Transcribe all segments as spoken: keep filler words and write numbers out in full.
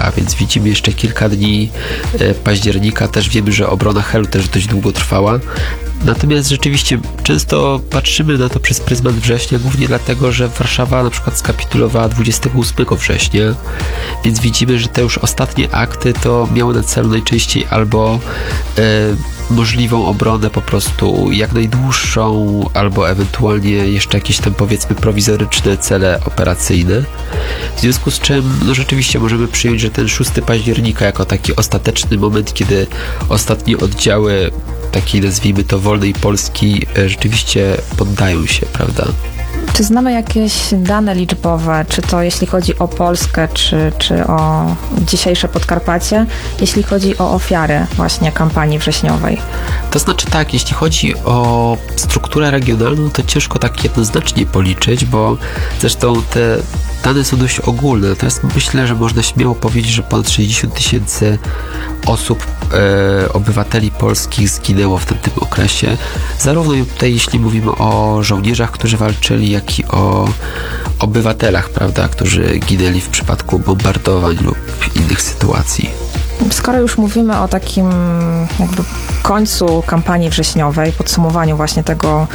a więc widzimy jeszcze kilka dni października. Też wiemy, że obrona Helu też dość długo trwała. Natomiast rzeczywiście często patrzymy na to przez pryzmat września, głównie dlatego, że Warszawa na przykład skapitulowała dwudziestego ósmego września, więc widzimy, że te już ostatnie akty to miały na celu najczęściej albo e, możliwą obronę po prostu jak najdłuższą, albo ewentualnie jeszcze jakieś tam powiedzmy prowizoryczne cele operacyjne. W związku z czym no rzeczywiście możemy przyjąć, że ten szóstego października jako taki ostateczny moment, kiedy ostatnie oddziały takiej, nazwijmy to, wolnej Polski rzeczywiście poddają się, prawda? Czy znamy jakieś dane liczbowe, czy to jeśli chodzi o Polskę, czy, czy o dzisiejsze Podkarpacie, jeśli chodzi o ofiary właśnie kampanii wrześniowej? To znaczy tak, jeśli chodzi o strukturę regionalną, to ciężko tak jednoznacznie policzyć, bo zresztą te dane są dość ogólne, natomiast myślę, że można śmiało powiedzieć, że ponad sześćdziesiąt tysięcy osób, e, obywateli polskich zginęło w tamtym okresie. Zarówno tutaj, jeśli mówimy o żołnierzach, którzy walczyli, jak i o obywatelach, prawda, którzy ginęli w przypadku bombardowań lub innych sytuacji. Skoro już mówimy o takim jakby końcu kampanii wrześniowej, podsumowaniu właśnie tego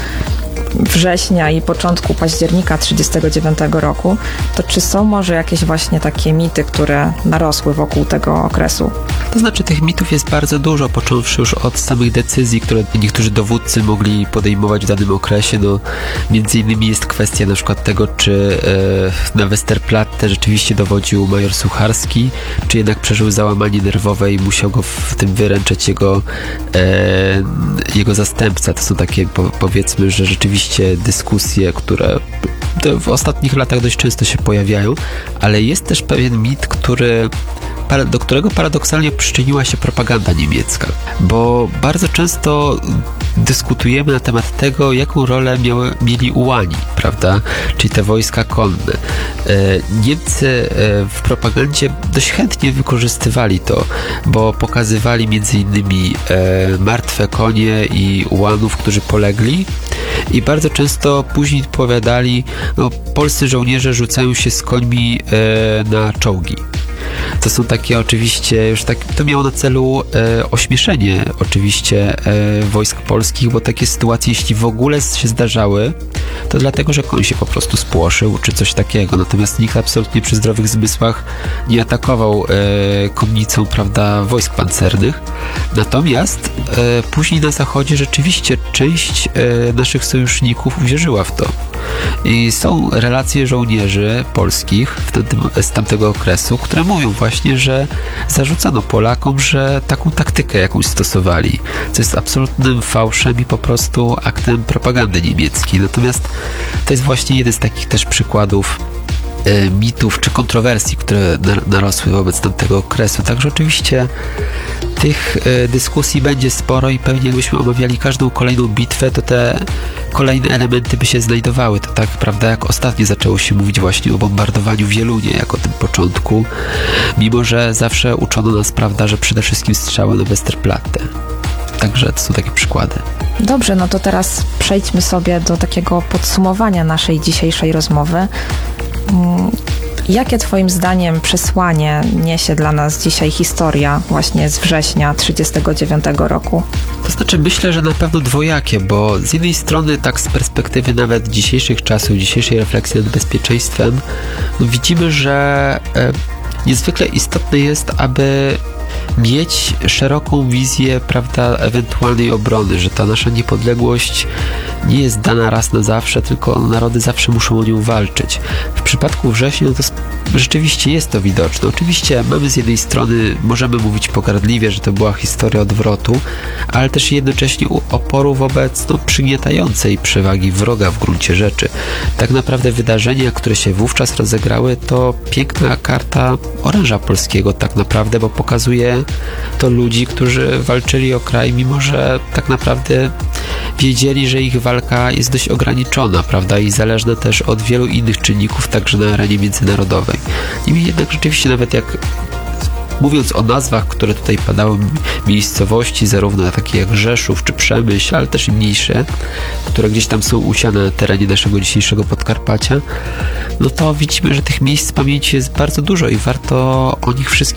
września i początku października trzydziestego dziewiątego roku, to czy są może jakieś właśnie takie mity, które narosły wokół tego okresu? To znaczy tych mitów jest bardzo dużo, począwszy już od samych decyzji, które niektórzy dowódcy mogli podejmować w danym okresie. No, między innymi jest kwestia na przykład tego, czy e, na Westerplatte rzeczywiście dowodził major Sucharski, czy jednak przeżył załamanie nerwowe i musiał go w tym wyręczać jego, e, jego zastępca. To są takie, po, powiedzmy, że rzeczywiście dyskusje, które w ostatnich latach dość często się pojawiają, ale jest też pewien mit, który do którego paradoksalnie przyczyniła się propaganda niemiecka, bo bardzo często dyskutujemy na temat tego, jaką rolę miały, mieli ułani, prawda, czyli te wojska konne. Niemcy w propagandzie dość chętnie wykorzystywali to, bo pokazywali między innymi martwe konie i ułanów, którzy polegli, i bardzo często później powiadali, no, polscy żołnierze rzucają się z końmi na czołgi. To są takie oczywiście, już tak, to miało na celu e, ośmieszenie oczywiście e, wojsk polskich, bo takie sytuacje, jeśli w ogóle się zdarzały, to dlatego, że koń się po prostu spłoszył, czy coś takiego. Natomiast nikt absolutnie przy zdrowych zmysłach nie atakował e, konnicą, prawda, wojsk pancernych. Natomiast e, później na zachodzie rzeczywiście część e, naszych sojuszników uwierzyła w to. I są relacje żołnierzy polskich w tamtym, z tamtego okresu, które mówią właśnie, że zarzucano Polakom, że taką taktykę jakąś stosowali, co jest absolutnym fałszem i po prostu aktem propagandy niemieckiej. Natomiast to jest właśnie jeden z takich też przykładów e, mitów czy kontrowersji, które narosły wobec tamtego okresu. Także oczywiście tych e, dyskusji będzie sporo i pewnie jakbyśmy omawiali każdą kolejną bitwę, to te kolejne elementy by się znajdowały. To tak, prawda, jak ostatnio zaczęło się mówić właśnie o bombardowaniu Wielunia, jako tym początku, mimo że zawsze uczono nas, prawda, że przede wszystkim strzały na Westerplatte. Także to są takie przykłady. Dobrze, no to teraz przejdźmy sobie do takiego podsumowania naszej dzisiejszej rozmowy. Jakie Twoim zdaniem przesłanie niesie dla nas dzisiaj historia właśnie z września trzydziestego dziewiątego roku? To znaczy myślę, że na pewno dwojakie, bo z jednej strony tak z perspektywy nawet dzisiejszych czasów, dzisiejszej refleksji nad bezpieczeństwem, no widzimy, że e, niezwykle istotne jest, aby mieć szeroką wizję, prawda, ewentualnej obrony, że ta nasza niepodległość nie jest dana raz na zawsze, tylko narody zawsze muszą o nią walczyć. W przypadku września no to rzeczywiście jest to widoczne. Oczywiście mamy z jednej strony, możemy mówić pogardliwie, że to była historia odwrotu, ale też jednocześnie oporu wobec no, przygniatającej przewagi wroga w gruncie rzeczy. Tak naprawdę wydarzenia, które się wówczas rozegrały, to piękna karta oręża polskiego tak naprawdę, bo pokazuje to ludzi, którzy walczyli o kraj, mimo że tak naprawdę wiedzieli, że ich walka jest dość ograniczona, prawda, i zależna też od wielu innych czynników, także na arenie międzynarodowej. Niemniej jednak rzeczywiście nawet jak mówiąc o nazwach, które tutaj padały, miejscowości, zarówno takie jak Rzeszów czy Przemyśl, ale też i mniejsze, które gdzieś tam są usiane na terenie naszego dzisiejszego Podkarpacia, no to widzimy, że tych miejsc pamięci jest bardzo dużo i warto o nich wszystkich